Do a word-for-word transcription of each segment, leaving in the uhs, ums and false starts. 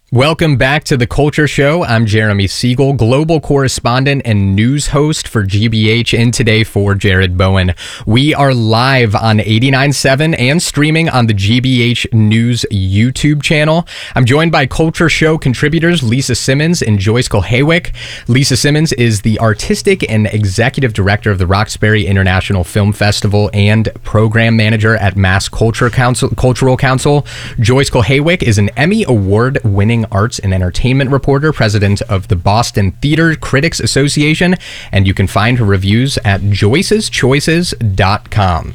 Welcome back to The Culture Show. I'm Jeremy Siegel, global correspondent and news host for G B H, in today for Jared Bowen. We are live on eighty-nine point seven and streaming on the G B H News YouTube channel. I'm joined by Culture Show contributors Lisa Simmons and Joyce Kulhaywick. Lisa Simmons is the artistic and executive director of the Roxbury International Film Festival and program manager at Mass Culture Council, Cultural Council. Joyce Kulhaywick is an Emmy Award-winning arts and entertainment reporter, president of the Boston Theater Critics Association, and you can find her reviews at joyces choices dot com.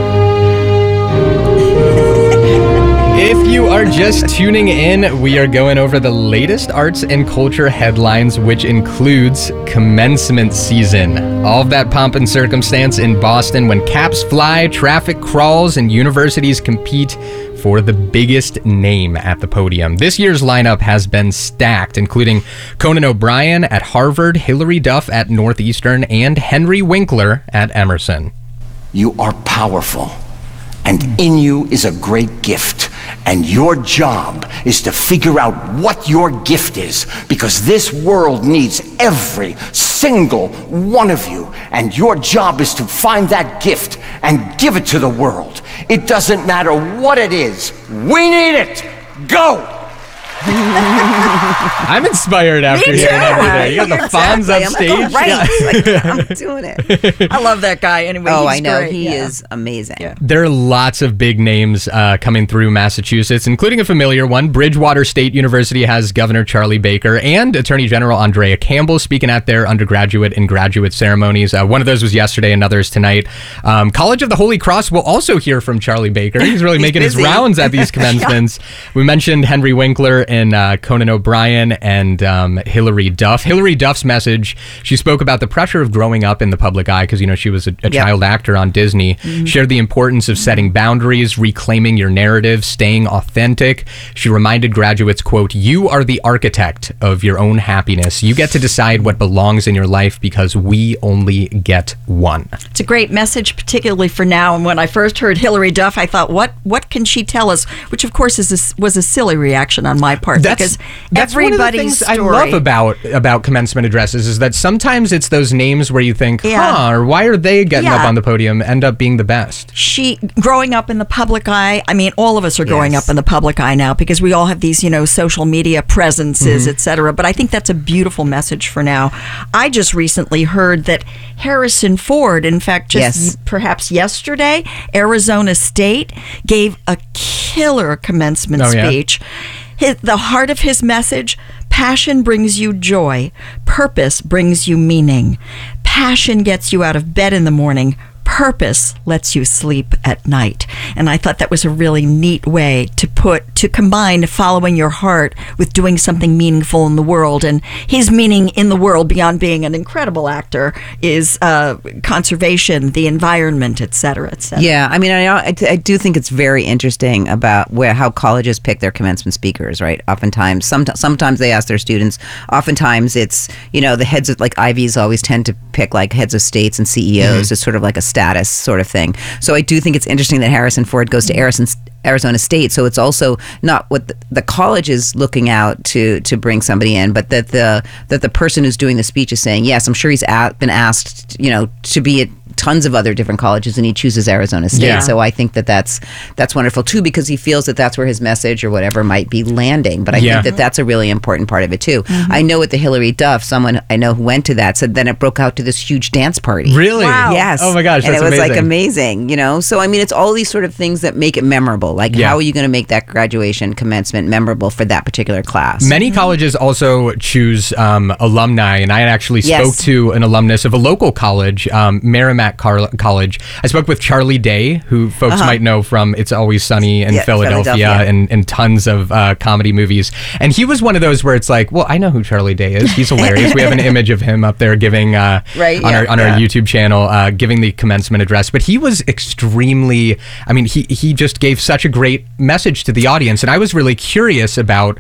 If you are just tuning in, we are going over the latest arts and culture headlines, which includes commencement season. All of that pomp and circumstance in Boston when caps fly, traffic crawls, and universities compete for the biggest name at the podium. This year's lineup has been stacked, including Conan O'Brien at Harvard, Hilary Duff at Northeastern, and Henry Winkler at Emerson. You are powerful, and in you is a great gift. And your job is to figure out what your gift is, because this world needs every single one of you. And your job is to find that gift and give it to the world. It doesn't matter what it is. We need it. Go! I'm inspired after Me hearing too. everything. You got the Fonz Exactly. up I'm like, stage. all right. Like, I'm doing it. I love that guy. Anyway, Oh, he's I know. great. He Yeah. is amazing. Yeah. There are lots of big names uh, coming through Massachusetts, including a familiar one. Bridgewater State University has Governor Charlie Baker and Attorney General Andrea Campbell speaking at their undergraduate and graduate ceremonies. Uh, one of those was yesterday, another is tonight. Um, College of the Holy Cross will also hear from Charlie Baker. He's really He's making busy. his rounds at these commencements. We mentioned Henry Winkler and uh, Conan O'Brien and um, Hilary Duff. Hilary Duff's message, she spoke about the pressure of growing up in the public eye because, you know, she was a, a Yep. child actor on Disney, mm-hmm. shared the importance of setting boundaries, reclaiming your narrative, staying authentic. She reminded graduates, quote, "You are the architect of your own happiness. You get to decide what belongs in your life because we only get one." It's a great message, particularly for now. And when I first heard Hilary Duff, I thought, what what can she tell us? Which, of course, is a, was a silly reaction on my part. That's, because that's one of the everybody's things story. I love about about commencement addresses is that sometimes it's those names where you think, Yeah. huh, or why are they getting Yeah. up on the podium, end up being the best. She, growing up in the public eye, I mean, all of us are growing Yes. up in the public eye now because we all have these, you know, social media presences, Mm-hmm. et cetera. But I think that's a beautiful message for now. I just recently heard that Harrison Ford, in fact, just Yes. perhaps yesterday, Arizona State gave a killer commencement Oh, yeah? speech. His, the heart of his message: passion brings you joy. Purpose brings you meaning. Passion gets you out of bed in the morning. Purpose lets you sleep at night. And I thought that was a really neat way to put, to combine following your heart with doing something meaningful in the world. And his meaning in the world, beyond being an incredible actor, is uh, conservation, the environment, et cetera, et cetera. Yeah, I mean, I, I, I do think it's very interesting about where how colleges pick their commencement speakers, right? Oftentimes, some, sometimes they ask their students. Oftentimes, it's, you know, the heads of, like, Ivies always tend to pick, like, heads of states and C E Os. Mm-hmm. It's sort of like a status sort of thing. So I do think it's interesting that Harrison Ford goes to Arizona, Arizona State. So it's also not what the, the college is looking out to to bring somebody in, but that the that the person who's doing the speech is saying, yes, I'm sure he's at, been asked, you know, to be at tons of other different colleges, and he chooses Arizona State. Yeah. So I think that that's that's wonderful too, because he feels that that's where his message or whatever might be landing. But I Yeah. think that that's a really important part of it too. Mm-hmm. I know with the Hilary Duff, someone I know who went to that said then it broke out to this huge dance party. Really? Wow. Yes. Oh my gosh, and that's it was amazing. like amazing, you know. So I mean, it's all these sort of things that make it memorable. Like, Yeah. how are you going to make that graduation commencement memorable for that particular class? Many colleges also choose um, alumni, and I actually spoke Yes. to an alumnus of a local college, um, Merrimack Car- College. I spoke with Charlie Day, who folks Uh-huh. might know from It's Always Sunny in Yeah, Philadelphia, Philadelphia. And, and tons of uh, comedy movies. And he was one of those where it's like, well, I know who Charlie Day is. He's hilarious. We have an image of him up there giving uh, Right, on, yeah, our, on our yeah. YouTube channel, uh, giving the commencement address. But he was extremely, I mean, he, he just gave such a great message to the audience. And I was really curious about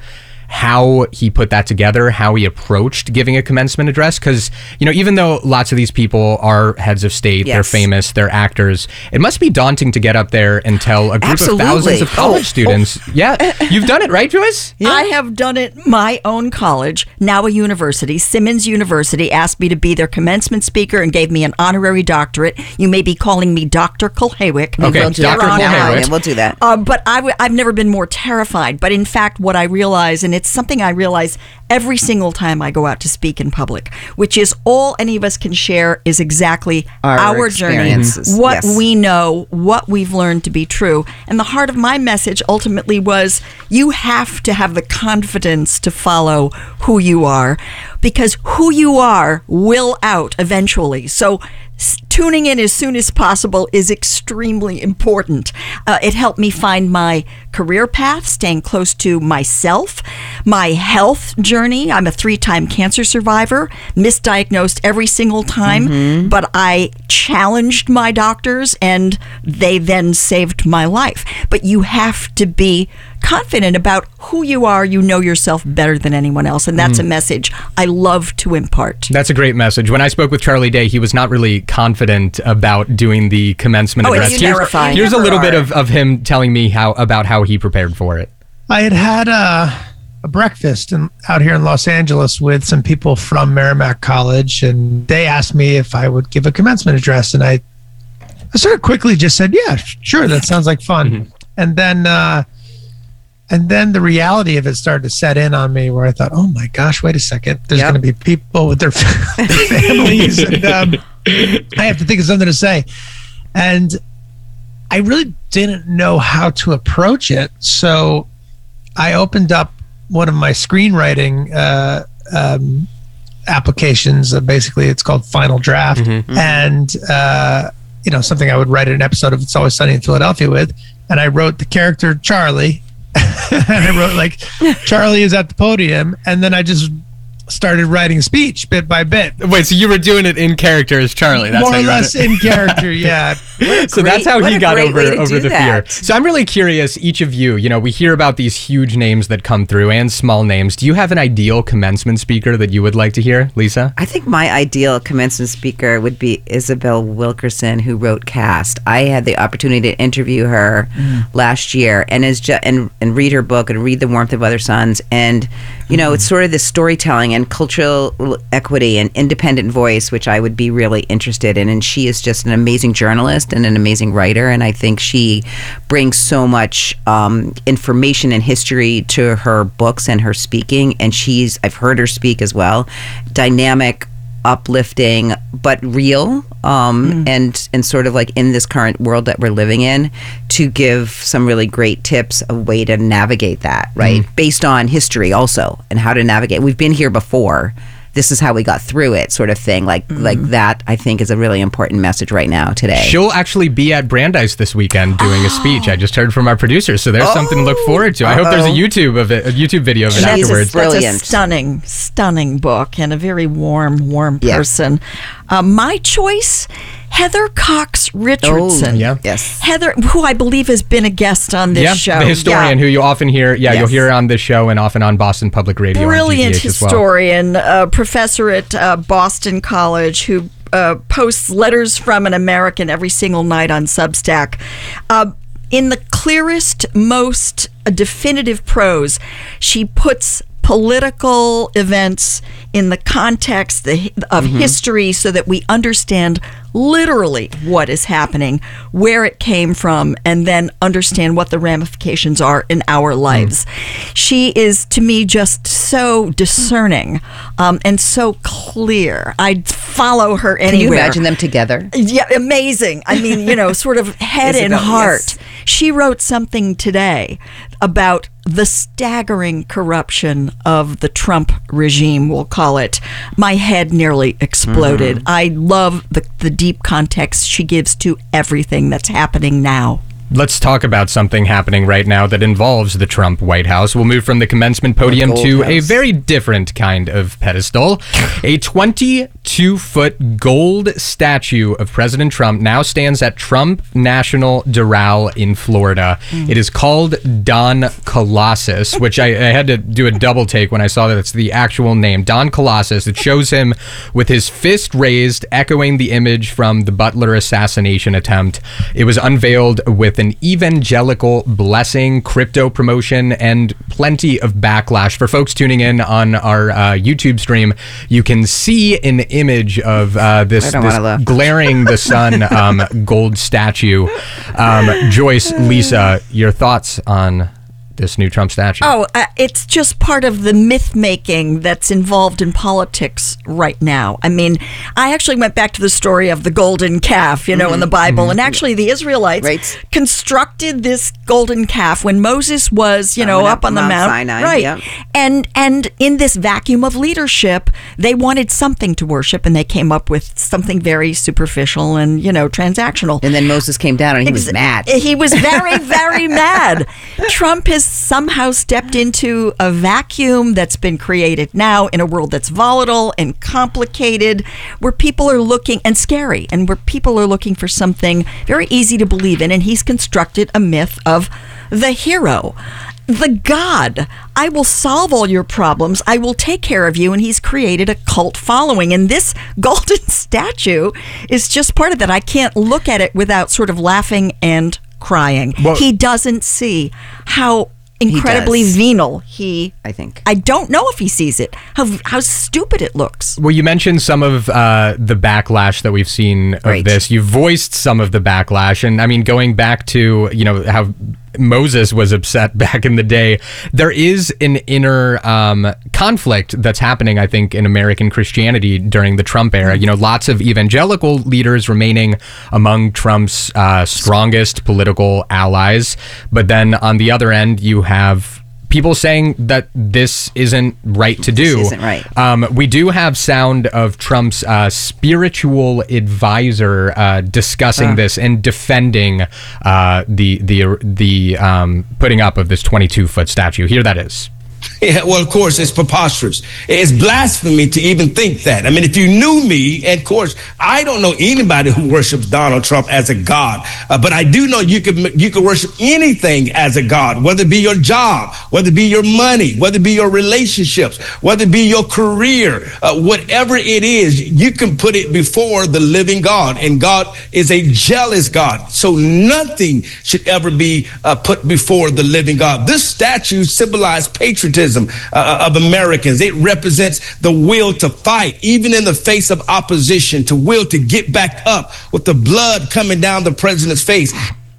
how he put that together, how he approached giving a commencement address. Because, you know, even though lots of these people are heads of state, Yes. they're famous, they're actors, it must be daunting to get up there and tell a group Absolutely. of thousands of college Oh, students. Yeah, you've done it, right, Joyce? I have done it. My own college, now a university, Simmons University, asked me to be their commencement speaker and gave me an honorary doctorate. You may be calling me Doctor Kulhawick. Okay, We'll do Doctor that from now on, Kulhawick. and we'll do that. Uh, but I w- I've never been more terrified. But in fact, what I realize, and it's something I realize every single time I go out to speak in public, which is all any of us can share is exactly Our our, journey, experiences, what yes. we know, what we've learned to be true. And the heart of my message ultimately was you have to have the confidence to follow who you are, because who you are will out eventually. So s- tuning in as soon as possible is extremely important. Uh, it helped me find my career path, staying close to myself, my health journey. I'm a three-time cancer survivor, misdiagnosed every single time, but I challenged my doctors and they then saved my life. But you have to be confident about who you are. You know yourself better than anyone else, and that's a message I love to impart. That's a great message. When I spoke with Charlie Day, he was not really confident about doing the commencement Oh, address. it's Here's, terrifying. here's a You little never bit are. of, of him telling me how about how he prepared for it. I had had a, a breakfast in, out here in Los Angeles with some people from Merrimack College, and they asked me if I would give a commencement address, and I, I sort of quickly just said, "Yeah, sure, that sounds like fun." And then, uh, and then the reality of it started to set in on me, where I thought, "Oh my gosh, wait a second! There's Yep. going to be people with their, their families, and um, I have to think of something to say." And I really didn't know how to approach it, so I opened up one of my screenwriting uh, um, applications. Uh, basically, it's called Final Draft, and uh, you know, something I would write an episode of It's Always Sunny in Philadelphia with. And I wrote the character Charlie, and I wrote like Charlie is at the podium, and then I just started writing speech bit by bit. Wait, so you were doing it in character as Charlie? That's More how or you wrote less it. in character, yeah. So great- that's how what he a got great over way to over do the that. fear. So I'm really curious, each of you, you know, we hear about these huge names that come through and small names. Do you have an ideal commencement speaker that you would like to hear, Lisa? I think my ideal commencement speaker would be Isabel Wilkerson, who wrote Cast. I had the opportunity to interview her last year, and is ju- and and read her book and read The Warmth of Other Suns, and you know, it's sort of this storytelling and cultural equity and independent voice, which I would be really interested in. And she is just an amazing journalist and an amazing writer, and I think she brings so much um, information and history to her books and her speaking. And she's, I've heard her speak as well, dynamic, uplifting, but real, um, and and sort of like in this current world that we're living in, to give some really great tips, a way to navigate that, right? Based on history also, and how to navigate. We've been here before. This is how we got through it, sort of thing. Like like that, I think, is a really important message right now today. She'll actually be at Brandeis this weekend doing a speech. I just heard from our producer, so there's something to look forward to. I hope there's a Uh-oh. YouTube of it, a YouTube video of it She's a afterwards. brilliant. That's a stunning, stunning book and a very warm, warm Yeah. person. Uh, my choice, Heather Cox Richardson. Oh, yeah. Yes. Heather, who I believe has been a guest on this yeah, show. the historian Yeah. who you often hear. Yeah, you'll Yes. hear on this show and often on Boston Public Radio. Brilliant on G B H as well. historian, uh, professor at uh, Boston College, who uh, posts letters from an American every single night on Substack. Uh, in the clearest, most definitive prose, she puts political events in the context the, of history so that we understand literally what is happening, where it came from, and then understand what the ramifications are in our lives. She is, to me, just so discerning um, and so clear. I'd follow her anywhere. Can you imagine them together? Yeah, amazing. I mean, you know, sort of head and Isabel, heart. yes. She wrote something today about the staggering corruption of the Trump regime, we'll call it. My head nearly exploded. Mm-hmm. I love the, the deep context she gives to everything that's happening now. Let's talk about something happening right now that involves the Trump White House. We'll move from the commencement podium Gold to a House. very different kind of pedestal. A twenty-two foot gold statue of President Trump now stands at Trump National Doral in Florida. Mm. It is called Don Colossus, which I, I had to do a double take when I saw that it's the actual name, Don Colossus. It shows him with his fist raised, echoing the image from the Butler assassination attempt. It was unveiled with an evangelical blessing, crypto promotion, and plenty of backlash. For folks tuning in on our uh, YouTube stream, you can see an image of uh, this, this glaring the sun um, gold statue. Um, Joyce, Lisa, your thoughts on this new Trump statue? Oh, uh, it's just part of the myth making that's involved in politics right now. I mean, I actually went back to the story of the golden calf, you know, mm-hmm. in the Bible. Mm-hmm. And actually, the Israelites right. constructed this golden calf when Moses was, you know, up, up on the Mount, Mount Sinai, right? Yep. And and in this vacuum of leadership, they wanted something to worship, and they came up with something very superficial and, you know, transactional. And then Moses came down, and he Ex- was mad. He was very, very mad. Trump has somehow stepped into a vacuum that's been created now in a world that's volatile and complicated, where people are looking, and scary, and where people are looking for something very easy to believe in. And he's constructed a myth of the hero, the God. I will solve all your problems. I will take care of you. And he's created a cult following. And this golden statue is just part of that. I can't look at it without sort of laughing and crying. Well, he doesn't see how incredibly he venal he I think I don't know if he sees it, how how stupid it looks. Well, you mentioned some of uh the backlash that we've seen of right. this. You voiced some of the backlash, and I mean, going back to, you know, how Moses was upset back in the day, there is an inner um, conflict that's happening, I think, in American Christianity during the Trump era. You know, lots of evangelical leaders remaining among Trump's uh, strongest political allies. But then on the other end, you have people saying that this isn't right to do. This isn't right. Um, we do have sound of Trump's uh, spiritual advisor uh, discussing uh. this and defending uh, the the the um, putting up of this twenty-two foot statue. Here that is. Yeah, well, of course, it's preposterous. It's blasphemy to even think that. I mean, if you knew me, and of course, I don't know anybody who worships Donald Trump as a god, uh, but I do know you could you could worship anything as a god, whether it be your job, whether it be your money, whether it be your relationships, whether it be your career, uh, whatever it is, you can put it before the living God, and God is a jealous God, so nothing should ever be uh, put before the living God. This statue symbolized patriotism Uh, of Americans. It represents the will to fight, even in the face of opposition, to will to get back up with the blood coming down the president's face.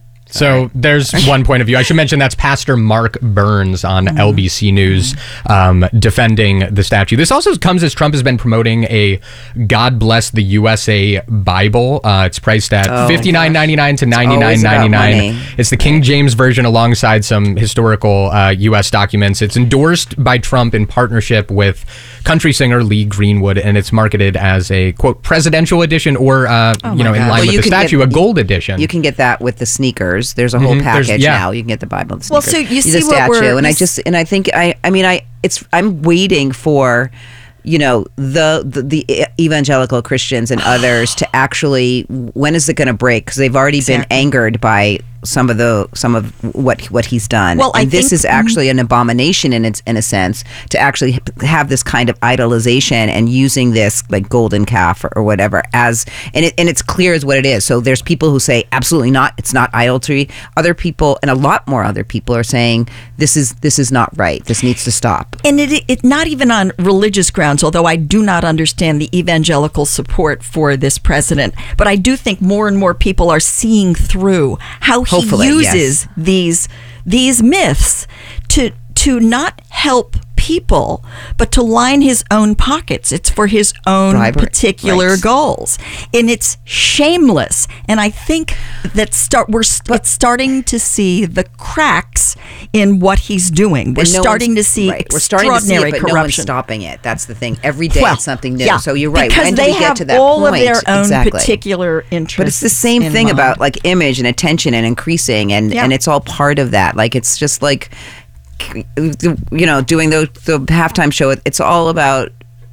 So there's one point of view. I should mention that's Pastor Mark Burns on mm-hmm. L B C News um, defending the statue. This also comes as Trump has been promoting a God Bless the U S A Bible. Uh, it's priced at oh, fifty-nine ninety-nine to ninety-nine ninety-nine. It's the King James Version alongside some historical uh, U S documents. It's endorsed by Trump in partnership with country singer Lee Greenwood, and it's marketed as a, quote, presidential edition or, uh, oh you know, God. in line well, with the statue, get, a gold edition. You can get that with the sneakers. There's a whole mm-hmm. package yeah. now. You can get the Bible and the sneakers. Well, so you the see statue, what we're... And I just, and I think, I, I mean, I, it's, I'm waiting for, you know, the, the, the evangelical Christians and others to actually, when is it going to break? Because they've already exactly. been angered by some of the some of what what he's done. Well, and I this think, is actually an abomination in its in a sense, to actually have this kind of idolization and using this like golden calf or, or whatever as and it and it's clear as what it is. So there's people who say absolutely not, it's not idolatry. Other people, and a lot more other people, are saying this is this is not right. This needs to stop. And it it not even on religious grounds, although I do not understand the evangelical support for this president, but I do think more and more people are seeing through how he Hopefully, uses yes. these these myths to to not help people, but to line his own pockets. It's for his own Bribery. particular right. goals, and it's shameless. And I think that start we're it's starting to see the cracks in what he's doing. We're no starting to see right. we're starting to see it, but corruption. No one's stopping it. That's the thing. Every day well, it's something new. Yeah, so you're right. Because when they do we have get to that all point? of their own exactly. particular interests. But it's the same thing mind. about like image and attention and increasing, and yeah. and it's all part of that. Like it's just like, you know, doing the the halftime show. It's all about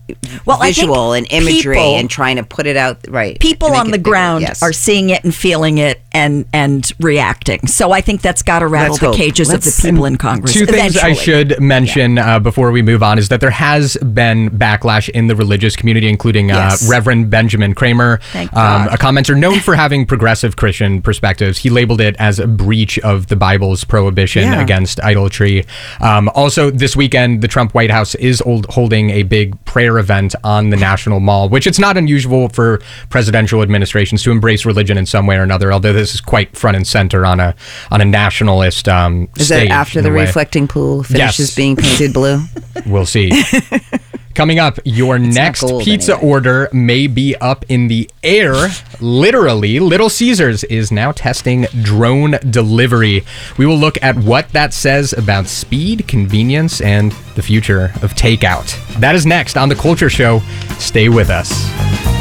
Well, I think visual and imagery people- and trying to put it out right. People to make on it the bigger. ground Yes. are seeing it and feeling it and and reacting. So I think that's got to rattle Let's the hope. cages Let's- of the people in Congress. Two things I eventually. should mention uh, before we move on is that there has been backlash in the religious community, including uh, Yes. Reverend Benjamin Kramer, Thank um, God. a commenter known for having progressive Christian perspectives. He labeled it as a breach of the Bible's prohibition Yeah. against idolatry. Um, also, this weekend, the Trump White House is old, holding a big prayer event on the National Mall, which it's not unusual for presidential administrations to embrace religion in some way or another, although this is quite front and center on a on a nationalist um, Is stage. that after in the a way. reflecting pool finishes Yes. being painted blue? We'll see. Coming up, your next gold pizza anyway. order may be up in the air. Literally, Little Caesars is now testing drone delivery. We will look at what that says about speed, convenience, and the future of takeout. That is next on The Culture Show. Stay with us.